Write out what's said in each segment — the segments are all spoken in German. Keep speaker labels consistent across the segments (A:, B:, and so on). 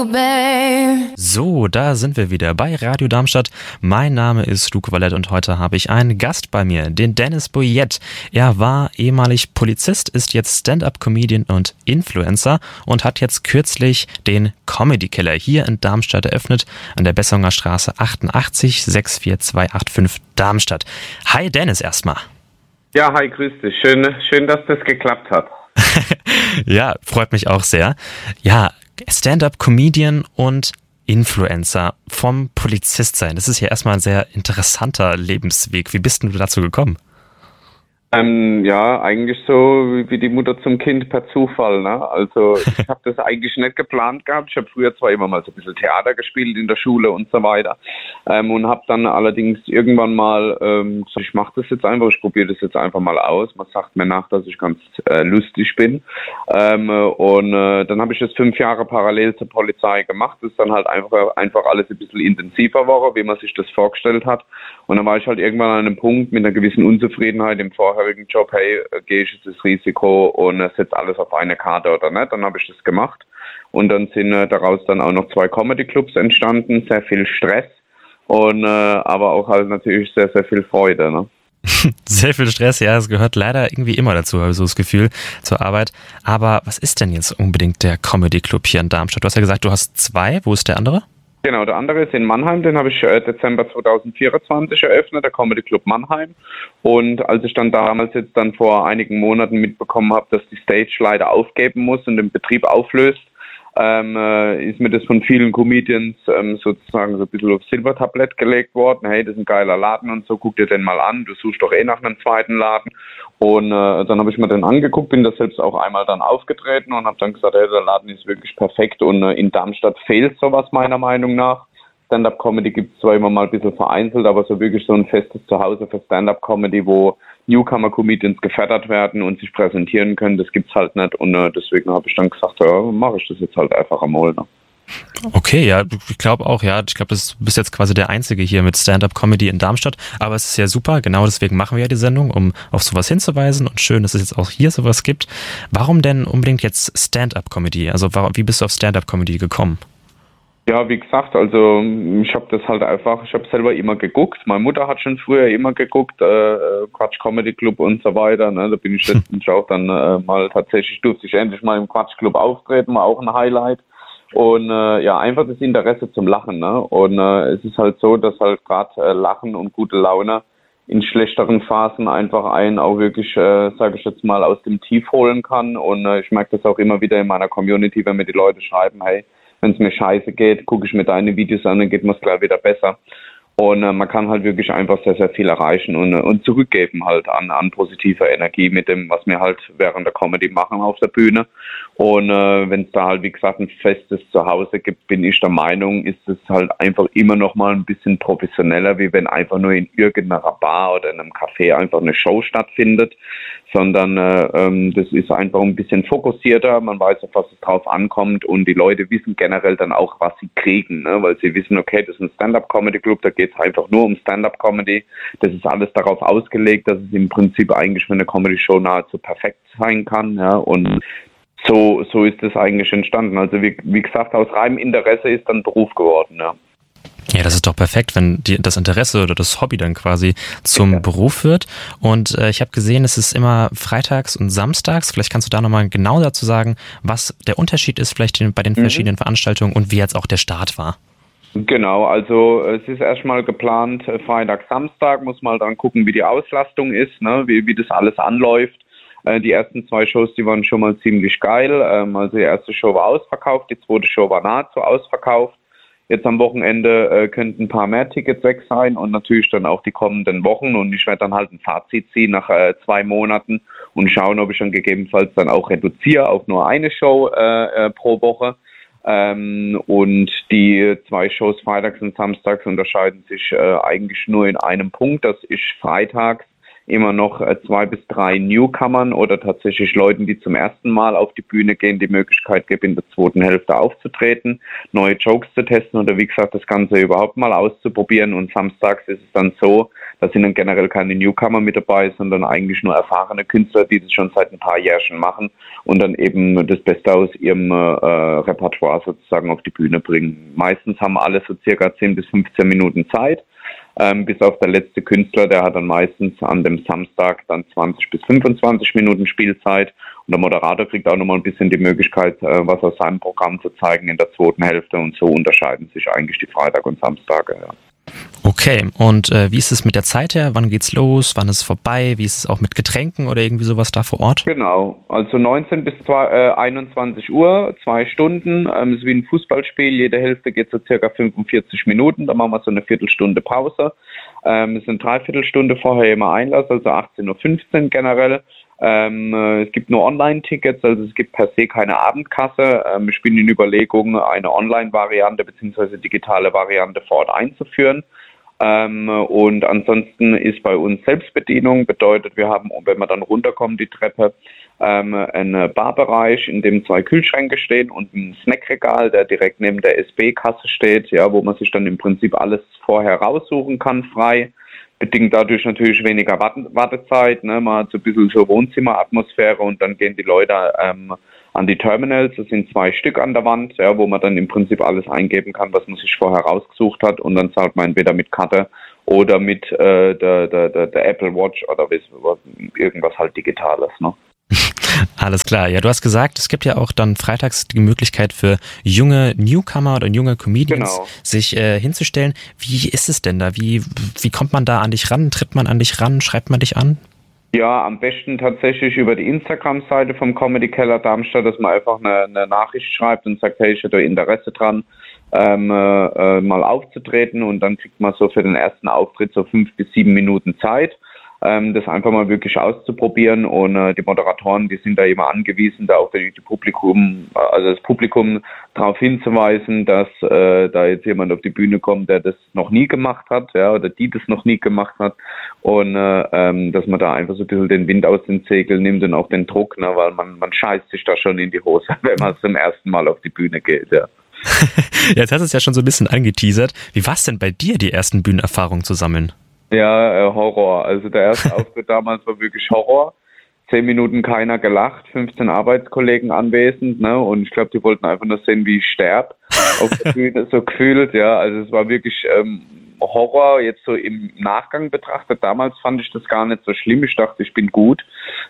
A: So, da sind wir wieder bei Radio Darmstadt. Mein Name ist Luke Vallett und heute habe ich einen Gast bei mir, den Dennis Boyett. Er war ehemalig Polizist, ist jetzt Stand-up-Comedian und Influencer und hat jetzt kürzlich den Comedy Keller hier in Darmstadt eröffnet, an der Bessonger Straße 88 64285 Darmstadt. Hi Dennis erstmal.
B: Ja, hi, grüß dich. Schön, dass das geklappt hat.
A: Ja, freut mich auch sehr. Ja, Stand-up-Comedian und Influencer vom Polizist sein. Das ist ja erstmal ein sehr interessanter Lebensweg. Wie bist du dazu gekommen?
B: Ja, eigentlich so wie die Mutter zum Kind per Zufall, ne? Also ich habe das eigentlich nicht geplant gehabt. Ich habe früher zwar immer mal so ein bisschen Theater gespielt in der Schule und so weiter und habe dann allerdings irgendwann mal gesagt, ich mache das jetzt einfach, ich probiere das jetzt einfach mal aus. Man sagt mir nach, dass ich ganz lustig bin und dann habe ich das 5 Jahre parallel zur Polizei gemacht. Das ist dann halt einfach alles ein bisschen intensiver war, wie man sich das vorgestellt hat. Und dann war ich halt irgendwann an einem Punkt mit einer gewissen Unzufriedenheit im vorherigen Job, hey, gehe ich jetzt das Risiko und setze alles auf eine Karte oder nicht? Dann habe ich das gemacht und dann sind daraus dann auch noch 2 Comedy-Clubs entstanden, sehr viel Stress und aber auch halt natürlich sehr, sehr viel Freude, ne?
A: Sehr viel Stress, ja, es gehört leider irgendwie immer dazu, habe ich so das Gefühl, zur Arbeit. Aber was ist denn jetzt unbedingt der Comedy Club hier in Darmstadt? Du hast ja gesagt, du hast 2, wo ist der andere?
B: Genau, der andere ist in Mannheim, den habe ich Dezember 2024 eröffnet, der Comedy Club Mannheim. Und als ich dann damals jetzt dann vor einigen Monaten mitbekommen habe, dass die Stage leider aufgeben muss und den Betrieb auflöst, ist mir das von vielen Comedians sozusagen so ein bisschen aufs Silbertablett gelegt worden. Hey, das ist ein geiler Laden und so, guck dir den mal an, du suchst doch eh nach einem zweiten Laden. Und dann habe ich mir den angeguckt, bin da selbst auch einmal dann aufgetreten und habe dann gesagt, hey, der Laden ist wirklich perfekt und in Darmstadt fehlt sowas meiner Meinung nach. Stand-up-Comedy gibt es zwar immer mal ein bisschen vereinzelt, aber so wirklich so ein festes Zuhause für Stand-up-Comedy, wo Newcomer-Comedians gefördert werden und sich präsentieren können, das gibt's halt nicht und deswegen habe ich dann gesagt, ja, mache ich das jetzt halt einfach einmal. Ne?
A: Okay, ja, ich glaube auch, ja. Ich glaube, du bist jetzt quasi der Einzige hier mit Stand-up-Comedy in Darmstadt. Aber es ist ja super, genau deswegen machen wir ja die Sendung, um auf sowas hinzuweisen. Und schön, dass es jetzt auch hier sowas gibt. Warum denn unbedingt jetzt Stand-up-Comedy? Also wie bist du auf Stand-up-Comedy gekommen?
B: Ja, wie gesagt, also ich habe das halt einfach, ich habe selber immer geguckt. Meine Mutter hat schon früher immer geguckt, Quatsch Comedy Club und so weiter. Ne? Da bin ich letztens auch dann mal tatsächlich, durfte ich endlich mal im Quatsch Club auftreten, war auch ein Highlight. Und ja, einfach das Interesse zum Lachen. Ne? Und es ist halt so, dass halt gerade Lachen und gute Laune in schlechteren Phasen einfach einen auch wirklich, sage ich jetzt mal, aus dem Tief holen kann. Und ich merke das auch immer wieder in meiner Community, wenn mir die Leute schreiben, hey, wenn es mir scheiße geht, gucke ich mir deine Videos an, dann geht mir es gleich wieder besser. Und man kann halt wirklich einfach sehr, sehr viel erreichen und zurückgeben halt an positiver Energie mit dem, was wir halt während der Comedy machen auf der Bühne. Und wenn es da halt, wie gesagt, ein festes Zuhause gibt, bin ich der Meinung, ist es halt einfach immer noch mal ein bisschen professioneller, wie wenn einfach nur in irgendeiner Bar oder in einem Café einfach eine Show stattfindet, sondern das ist einfach ein bisschen fokussierter, man weiß, auf was es drauf ankommt und die Leute wissen generell dann auch, was sie kriegen, ne? Weil sie wissen, okay, das ist ein Stand-up-Comedy-Club, da geht es einfach nur um Stand-up-Comedy, das ist alles darauf ausgelegt, dass es im Prinzip eigentlich für eine Comedy-Show nahezu perfekt sein kann, ja, und so ist es eigentlich entstanden. Also wie gesagt, aus reinem Interesse ist dann Beruf geworden, ja.
A: Ja, das ist doch perfekt, wenn das Interesse oder das Hobby dann quasi zum Beruf wird. Und ich habe gesehen, es ist immer freitags und samstags. Vielleicht kannst du da nochmal genau dazu sagen, was der Unterschied ist vielleicht bei den verschiedenen Veranstaltungen und wie jetzt auch der Start war.
B: Genau, also es ist erstmal geplant, Freitag, Samstag, muss mal dann gucken, wie die Auslastung ist, ne, wie das alles anläuft. Die ersten 2 Shows, die waren schon mal ziemlich geil. Also die erste Show war ausverkauft, die zweite Show war nahezu ausverkauft. Jetzt am Wochenende könnten ein paar mehr Tickets weg sein und natürlich dann auch die kommenden Wochen. Und ich werde dann halt ein Fazit ziehen nach 2 Monaten und schauen, ob ich dann gegebenenfalls dann auch reduziere auf nur eine Show pro Woche. Und die 2 Shows freitags und samstags unterscheiden sich eigentlich nur in einem Punkt. Das ist freitags immer noch 2 bis 3 Newcomern oder tatsächlich Leuten, die zum ersten Mal auf die Bühne gehen, die Möglichkeit gebe, in der zweiten Hälfte aufzutreten, neue Jokes zu testen oder wie gesagt, das Ganze überhaupt mal auszuprobieren. Und samstags ist es dann so, da sind dann generell keine Newcomer mit dabei, sondern eigentlich nur erfahrene Künstler, die das schon seit ein paar Jahren machen und dann eben das Beste aus ihrem Repertoire sozusagen auf die Bühne bringen. Meistens haben alle so circa 10 bis 15 Minuten Zeit. Bis auf der letzte Künstler, der hat dann meistens an dem Samstag dann 20 bis 25 Minuten Spielzeit und der Moderator kriegt auch nochmal ein bisschen die Möglichkeit, was aus seinem Programm zu zeigen in der zweiten Hälfte und so unterscheiden sich eigentlich die Freitag- und Samstage. Ja.
A: Okay, und wie ist es mit der Zeit her? Wann geht's los? Wann ist es vorbei? Wie ist es auch mit Getränken oder irgendwie sowas da vor Ort?
B: Genau, also 19 bis 21 Uhr, 2 Stunden. Es ist wie ein Fußballspiel, jede Hälfte geht so circa 45 Minuten, da machen wir so eine Viertelstunde Pause. Es sind 3/4 Stunde vorher immer Einlass, also 18:15 Uhr generell. Es gibt nur Online-Tickets, also es gibt per se keine Abendkasse. Ich bin in Überlegung, eine Online-Variante bzw. digitale Variante vor Ort einzuführen. Und ansonsten ist bei uns Selbstbedienung, bedeutet, wir haben, wenn wir dann runterkommen, die Treppe, einen Barbereich, in dem 2 Kühlschränke stehen und ein Snackregal, der direkt neben der SB-Kasse steht, ja, wo man sich dann im Prinzip alles vorher raussuchen kann, frei. Bedingt dadurch natürlich weniger Wartezeit, ne? Man hat so ein bisschen so Wohnzimmeratmosphäre und dann gehen die Leute an die Terminals, das sind 2 Stück an der Wand, ja, wo man dann im Prinzip alles eingeben kann, was man sich vorher rausgesucht hat und dann zahlt man entweder mit Karte oder mit der Apple Watch oder irgendwas halt Digitales, ne?
A: Alles klar. Ja, du hast gesagt, es gibt ja auch dann freitags die Möglichkeit für junge Newcomer oder junge Comedians, sich hinzustellen. Wie ist es denn da? Wie kommt man da an dich ran? Tritt man an dich ran? Schreibt man dich an?
B: Ja, am besten tatsächlich über die Instagram-Seite vom Comedy Keller Darmstadt, dass man einfach eine Nachricht schreibt und sagt, hey, ich hätte Interesse dran, mal aufzutreten und dann kriegt man so für den ersten Auftritt so 5 bis 7 Minuten Zeit. Das einfach mal wirklich auszuprobieren und die Moderatoren, die sind da immer angewiesen, da auch das Publikum darauf hinzuweisen, dass da jetzt jemand auf die Bühne kommt, der das noch nie gemacht hat, ja, oder die das noch nie gemacht hat und dass man da einfach so ein bisschen den Wind aus den Segeln nimmt und auch den Druck, ne, weil man scheißt sich da schon in die Hose, wenn man zum ersten Mal auf die Bühne geht, ja.
A: Jetzt hast du es ja schon so ein bisschen angeteasert. Wie war es denn bei dir, die ersten Bühnenerfahrungen zu sammeln?
B: Ja, Horror. Also der erste Auftritt damals war wirklich Horror. 10 Minuten keiner gelacht, 15 Arbeitskollegen anwesend, ne? Und ich glaube, die wollten einfach nur sehen, wie ich sterbe auf der Bühne, so gefühlt, ja. Also es war wirklich Horror, jetzt so im Nachgang betrachtet. Damals fand ich das gar nicht so schlimm. Ich dachte, ich bin gut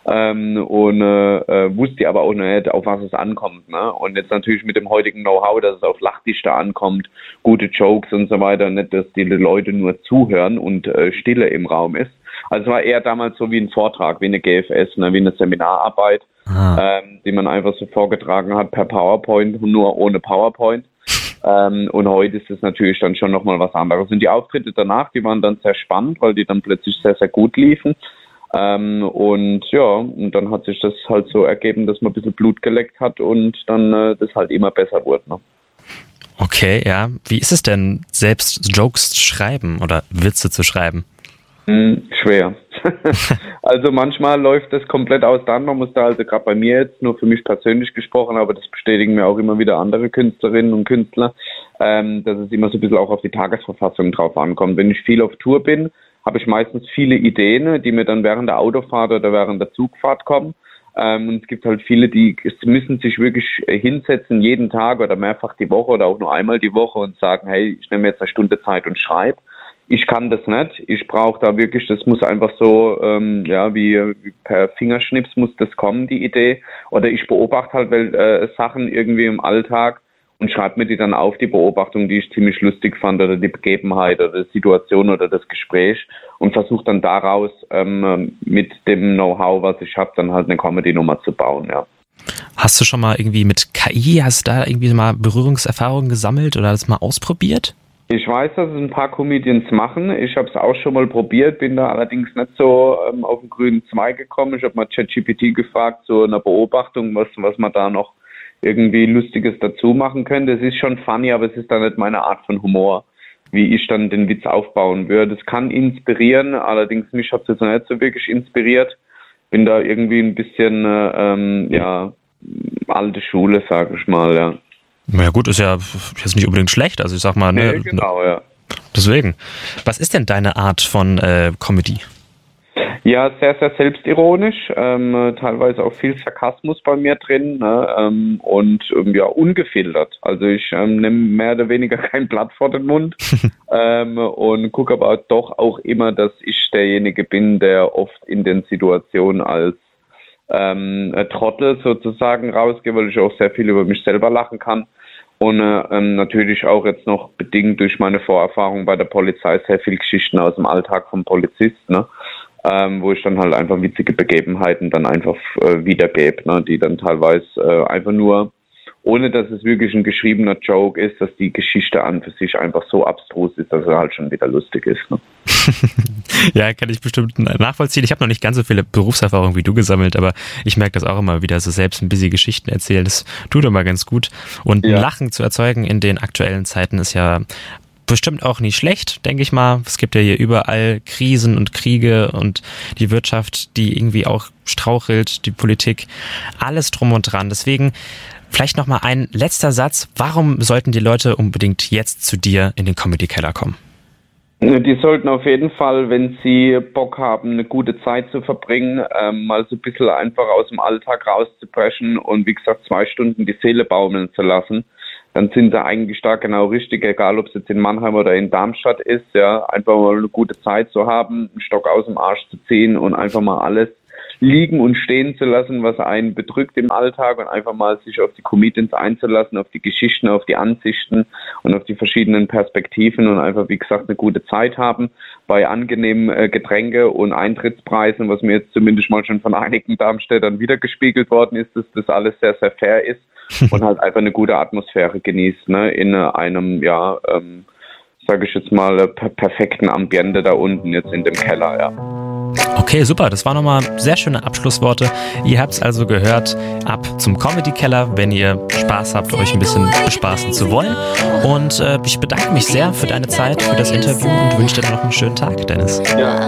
B: wusste aber auch nicht, auf was es ankommt, ne? Und jetzt natürlich mit dem heutigen Know-how, dass es auf Lachdichte ankommt, gute Jokes und so weiter, nicht, dass die Leute nur zuhören und Stille im Raum ist. Also es war eher damals so wie ein Vortrag, wie eine GFS, ne, wie eine Seminararbeit, die man einfach so vorgetragen hat per PowerPoint, nur ohne PowerPoint. Und heute ist es natürlich dann schon nochmal was anderes. Und die Auftritte danach, die waren dann sehr spannend, weil die dann plötzlich sehr, sehr gut liefen. Und dann hat sich das halt so ergeben, dass man ein bisschen Blut geleckt hat und dann das halt immer besser wurde. Ne?
A: Okay, ja. Wie ist es denn, selbst Jokes zu schreiben oder Witze zu schreiben?
B: Schwer. Also manchmal läuft das komplett auseinander. Man muss da also gerade bei mir jetzt, nur für mich persönlich gesprochen, aber das bestätigen mir auch immer wieder andere Künstlerinnen und Künstler, dass es immer so ein bisschen auch auf die Tagesverfassung drauf ankommt. Wenn ich viel auf Tour bin, habe ich meistens viele Ideen, die mir dann während der Autofahrt oder während der Zugfahrt kommen. Und es gibt halt viele, die müssen sich wirklich hinsetzen, jeden Tag oder mehrfach die Woche oder auch nur einmal die Woche und sagen, hey, ich nehme jetzt 1 Stunde Zeit und schreibe. Ich kann das nicht. Ich brauche da wirklich, das muss einfach so, wie per Fingerschnips muss das kommen, die Idee. Oder ich beobachte halt Sachen irgendwie im Alltag und schreibe mir die dann auf, die Beobachtung, die ich ziemlich lustig fand oder die Begebenheit oder die Situation oder das Gespräch und versuche dann daraus mit dem Know-how, was ich habe, dann halt eine Comedy-Nummer zu bauen, ja.
A: Hast du schon mal irgendwie mit KI, hast du da irgendwie mal Berührungserfahrungen gesammelt oder das mal ausprobiert?
B: Ich weiß, dass es ein paar Comedians machen. Ich habe es auch schon mal probiert, bin da allerdings nicht so auf den grünen Zweig gekommen. Ich habe mal ChatGPT gefragt, so eine Beobachtung, was man da noch irgendwie Lustiges dazu machen könnte. Es ist schon funny, aber es ist dann nicht meine Art von Humor. wie ich dann den Witz aufbauen würde. Es kann inspirieren, allerdings mich hat es jetzt noch nicht so wirklich inspiriert. Bin da irgendwie ein bisschen, alte Schule, sage ich mal, ja.
A: Na ja gut, ist ja jetzt nicht unbedingt schlecht, also ich sag mal, ne?
B: Nee, genau, ja.
A: Deswegen. Was ist denn deine Art von Comedy?
B: Ja, sehr, sehr selbstironisch, teilweise auch viel Sarkasmus bei mir drin, ne, und ungefiltert. Also ich nehme mehr oder weniger kein Blatt vor den Mund und gucke aber doch auch immer, dass ich derjenige bin, der oft in den Situationen als Trottel sozusagen rausgehe, weil ich auch sehr viel über mich selber lachen kann. Und natürlich auch jetzt noch bedingt durch meine Vorerfahrung bei der Polizei sehr viel Geschichten aus dem Alltag vom Polizist, ne? Wo ich dann halt einfach witzige Begebenheiten dann einfach wiedergebe, ne? Die dann teilweise einfach nur, ohne dass es wirklich ein geschriebener Joke ist, dass die Geschichte an für sich einfach so abstrus ist, dass er halt schon wieder lustig ist. Ne?
A: Ja, kann ich bestimmt nachvollziehen. Ich habe noch nicht ganz so viele Berufserfahrungen wie du gesammelt, aber ich merke das auch immer wieder, so selbst ein bisschen Geschichten erzählen, das tut immer ganz gut. Und ein Lachen zu erzeugen in den aktuellen Zeiten ist ja bestimmt auch nicht schlecht, denke ich mal. Es gibt ja hier überall Krisen und Kriege und die Wirtschaft, die irgendwie auch strauchelt, die Politik, alles drum und dran. Deswegen vielleicht nochmal ein letzter Satz. Warum sollten die Leute unbedingt jetzt zu dir in den Comedy-Keller kommen?
B: Die sollten auf jeden Fall, wenn sie Bock haben, eine gute Zeit zu verbringen, mal so ein bisschen einfach aus dem Alltag rauszubrechen und wie gesagt 2 Stunden die Seele baumeln zu lassen. Dann sind sie eigentlich da genau richtig, egal ob es jetzt in Mannheim oder in Darmstadt ist, ja, einfach mal eine gute Zeit zu haben, einen Stock aus dem Arsch zu ziehen und einfach mal alles liegen und stehen zu lassen, was einen bedrückt im Alltag und einfach mal sich auf die Comedians einzulassen, auf die Geschichten, auf die Ansichten und auf die verschiedenen Perspektiven und einfach, wie gesagt, eine gute Zeit haben bei angenehmen Getränke und Eintrittspreisen, was mir jetzt zumindest mal schon von einigen Darmstädtern wiedergespiegelt worden ist, dass das alles sehr, sehr fair ist und halt einfach eine gute Atmosphäre genießt, ne, in einem, sage ich jetzt mal, perfekten Ambiente da unten jetzt in dem Keller, ja.
A: Okay, super. Das waren nochmal sehr schöne Abschlussworte. Ihr habt es also gehört, ab zum Comedy-Keller, wenn ihr Spaß habt, euch ein bisschen bespaßen zu wollen. Und ich bedanke mich sehr für deine Zeit, für das Interview und wünsche dir noch einen schönen Tag, Dennis.
B: Ja,